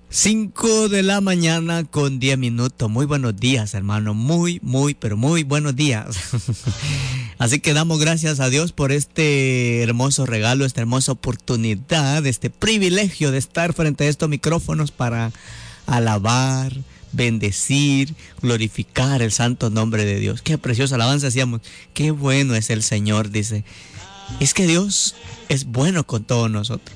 5 de la mañana con 10 minutos. Muy buenos días, hermano. Pero muy buenos días. Así que damos gracias a Dios por este hermoso regalo, esta hermosa oportunidad, este privilegio de estar frente a estos micrófonos para alabar, bendecir, glorificar el santo nombre de Dios. Qué preciosa alabanza hacíamos. Qué bueno es el Señor, dice. Es que Dios es bueno con todos nosotros.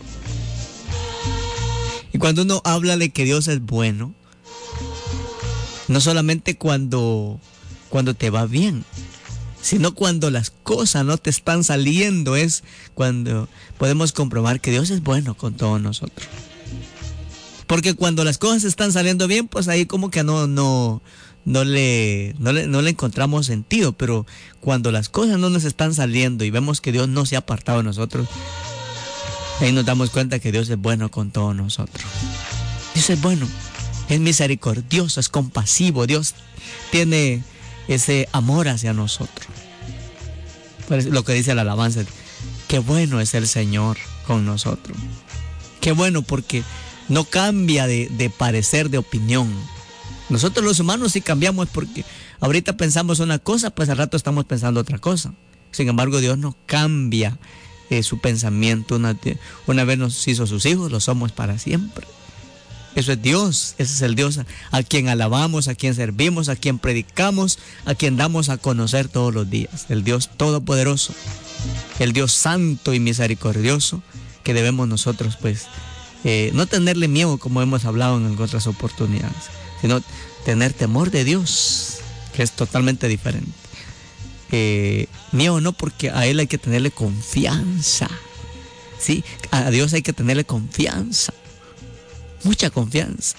Y cuando uno habla de que Dios es bueno, no solamente cuando te va bien, sino cuando las cosas no te están saliendo, es cuando podemos comprobar que Dios es bueno con todos nosotros. Porque cuando las cosas están saliendo bien, pues ahí como que no le encontramos sentido. Pero cuando las cosas no nos están saliendo y vemos que Dios no se ha apartado de nosotros, ahí nos damos cuenta que Dios es bueno con todos nosotros. Dios es bueno, es misericordioso, es compasivo. Dios tiene ese amor hacia nosotros. Pues lo que dice la alabanza, qué bueno es el Señor con nosotros. Qué bueno, porque no cambia de parecer, de opinión. Nosotros los humanos sí cambiamos, porque ahorita pensamos una cosa, pues al rato estamos pensando otra cosa. Sin embargo, Dios no cambia su pensamiento. Una vez nos hizo sus hijos, lo somos para siempre. Eso es Dios, ese es el Dios a quien alabamos, a quien servimos, a quien predicamos, a quien damos a conocer todos los días. El Dios todopoderoso, el Dios santo y misericordioso, que debemos nosotros pues no tenerle miedo, como hemos hablado en otras oportunidades, sino tener temor de Dios, que es totalmente diferente. Miedo no, porque a Él hay que tenerle confianza. ¿Sí? A Dios hay que tenerle confianza, mucha confianza.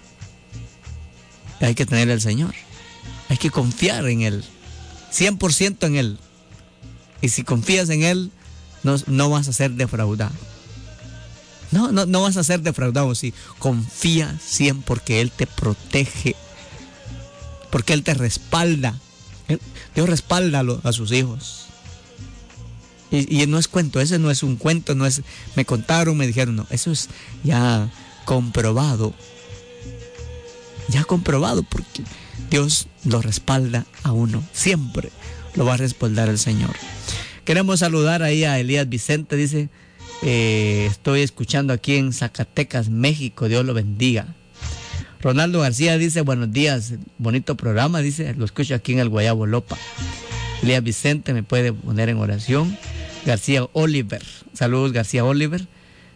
Hay que tenerle al Señor, hay que confiar en Él, 100% en Él. Y si confías en Él, no vas a ser defraudado. No vas a ser defraudado si confías 100%, porque Él te protege, porque Él te respalda. Dios respalda a sus hijos. Y no es cuento, ese no es un cuento, no es me contaron, me dijeron, no, eso es ya comprobado. Ya comprobado, porque Dios lo respalda a uno, siempre lo va a respaldar el Señor. Queremos saludar ahí a Elías Vicente, dice, estoy escuchando aquí en Zacatecas, México, Dios lo bendiga. Ronaldo García dice, buenos días, bonito programa, dice, lo escucho aquí en el Guayabo Lopa. Elías Vicente me puede poner en oración. García Oliver, saludos García Oliver.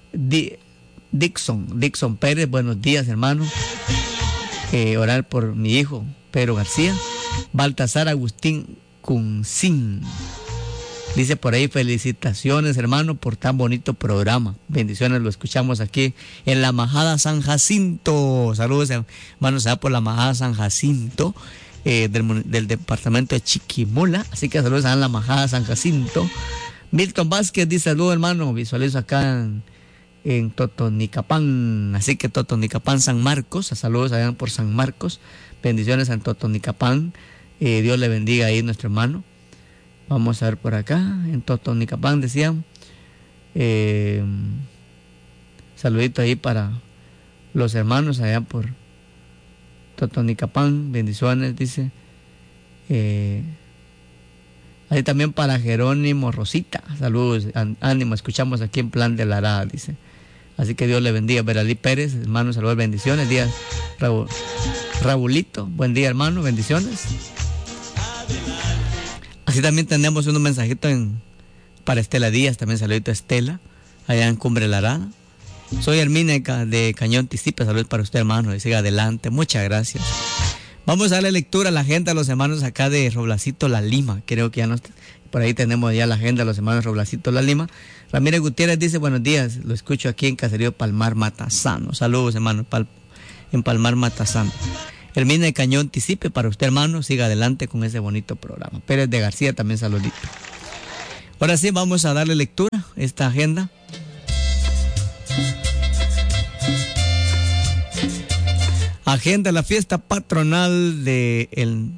Dixon Pérez, buenos días hermano. Orar por mi hijo Pedro García. Baltasar Agustín Cuncín dice por ahí, felicitaciones hermano por tan bonito programa. Bendiciones, lo escuchamos aquí en la Majada San Jacinto. Saludos hermanos, allá por la Majada San Jacinto, del departamento de Chiquimula. Así que saludos a la Majada San Jacinto. Milton Vázquez dice, saludos hermano, visualizo acá en Totonicapán. Así que Totonicapán, San Marcos, saludos allá por San Marcos. Bendiciones en Totonicapán. Dios le bendiga ahí nuestro hermano. Vamos a ver por acá, en Totonicapán decían. Saludito ahí para los hermanos allá por Totonicapán. Bendiciones, dice. Ahí también para Jerónimo Rosita. Saludos, ánimo, escuchamos aquí en Plan de la Arada, dice. Así que Dios le bendiga. Beralí Pérez, hermano, saludos, bendiciones. Días, Raulito, buen día hermano, bendiciones. Así también tenemos unos mensajitos para Estela Díaz, también saludito a Estela, allá en Cumbre La Arada. Soy Hermina de Cañón Tizipe, saludos para usted hermano, y siga adelante, muchas gracias. Vamos a darle lectura a la agenda a los hermanos acá de Roblacito La Lima, creo que ya por ahí tenemos ya la agenda a los hermanos Roblacito La Lima. Ramírez Gutiérrez dice, buenos días, lo escucho aquí en Caserío Palmar Matasano. Saludos hermanos, en Palmar Matasano. Hermina de Cañón Tizipe, para usted hermano, siga adelante con ese bonito programa. Pérez de García también saludito. Ahora sí, vamos a darle lectura a esta agenda. Agenda, la fiesta patronal del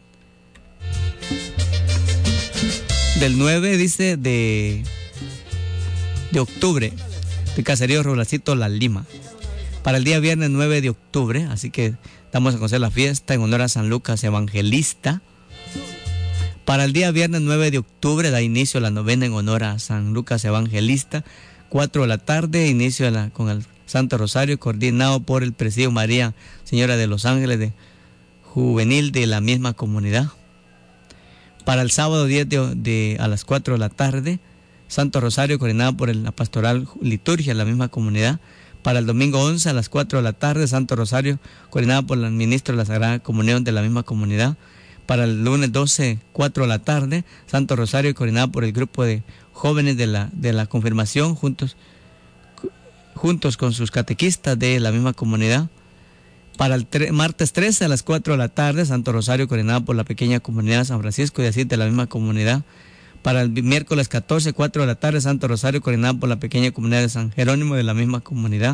9, dice, de octubre, de Caserío Roblacito La Lima. Para el día viernes 9 de octubre, así que damos a conocer la fiesta en honor a San Lucas Evangelista. Para el día viernes 9 de octubre da inicio la novena en honor a San Lucas Evangelista. 4 de la tarde, inicio con el Santo Rosario, coordinado por el Presidio María Señora de los Ángeles de Juvenil de la misma comunidad. Para el sábado 10 a las 4 de la tarde, Santo Rosario, coordinado por la Pastoral Liturgia de la misma comunidad. Para el domingo 11 a las 4 de la tarde, Santo Rosario, coordinado por el ministro de la Sagrada Comunión de la misma comunidad. Para el lunes 12, 4 de la tarde, Santo Rosario, coordinado por el grupo de jóvenes de la confirmación, juntos con sus catequistas de la misma comunidad. Para el martes 13 a las 4 de la tarde, Santo Rosario, coordinado por la pequeña comunidad de San Francisco de Asís de la misma comunidad. Para el miércoles 14, 4 de la tarde, Santo Rosario, coordinado por la pequeña comunidad de San Jerónimo de la misma comunidad.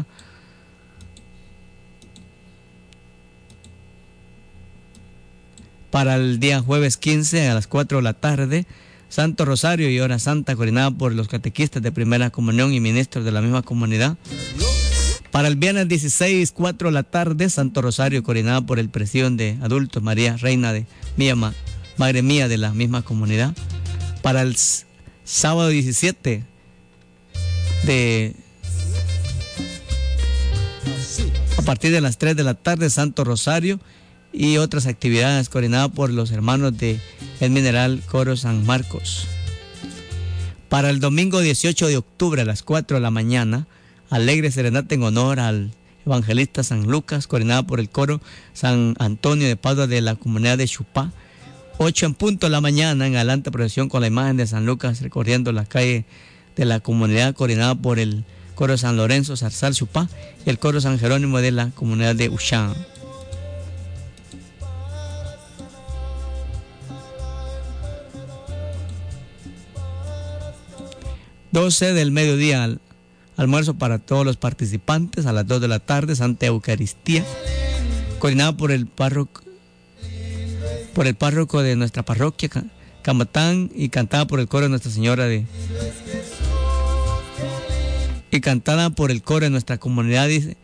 Para el día jueves 15 a las 4 de la tarde, Santo Rosario y Hora Santa, coordinada por los catequistas de Primera Comunión y ministros de la misma comunidad. Para el viernes 16, 4 de la tarde, Santo Rosario, coordinada por el Presidio de Adultos María, Reina de Mía, Madre Mía de la misma comunidad. Para el sábado 17 a partir de las 3 de la tarde, Santo Rosario y otras actividades coordinadas por los hermanos de El Mineral Coro San Marcos. Para el domingo 18 de octubre a las 4 de la mañana, alegre serenata en honor al evangelista San Lucas, coordinada por el coro San Antonio de Padua de la comunidad de Chupá. 8 en punto de la mañana, en adelante procesión con la imagen de San Lucas recorriendo la calle de la comunidad, coordinada por el coro San Lorenzo Zarzal Chupá y el coro San Jerónimo de la comunidad de Ushán. ...12 del mediodía, almuerzo para todos los participantes. A las 2 de la tarde, Santa Eucaristía, coordinada por el párroco de nuestra parroquia, Camatán, y cantada por el coro de Nuestra Señora y cantada por el coro de nuestra comunidad, dice,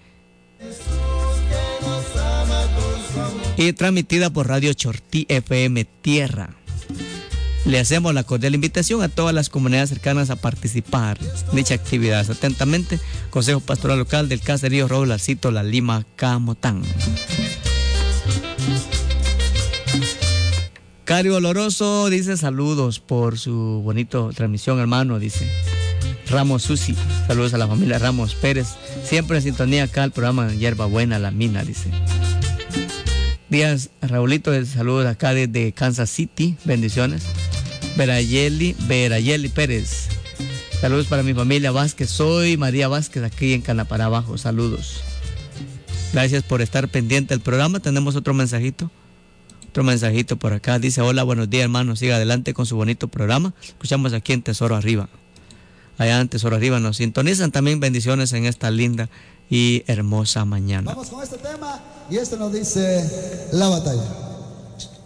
y transmitida por Radio Chortí FM Tierra. Le hacemos la cordial invitación a todas las comunidades cercanas a participar en dicha actividad. Atentamente, Consejo Pastoral Local del Caserío Roblarcito, La Lima, Camotán. Cario Oloroso dice saludos por su bonito transmisión, hermano, dice Ramos Susi. Saludos a la familia Ramos Pérez, siempre en sintonía acá al programa Hierba Buena, La Mina, dice. Díaz Raulito, saludos acá desde Kansas City, bendiciones. Verayeli Pérez, saludos para mi familia Vázquez, soy María Vázquez, aquí en Canapará Abajo, saludos. Gracias por estar pendiente del programa. Tenemos otro mensajito por acá, dice: hola, buenos días, hermano, siga adelante con su bonito programa. Escuchamos aquí en Tesoro Arriba. Allá en Tesoro Arriba nos sintonizan también, bendiciones en esta linda y hermosa mañana. Vamos con este tema y este nos dice La Batalla.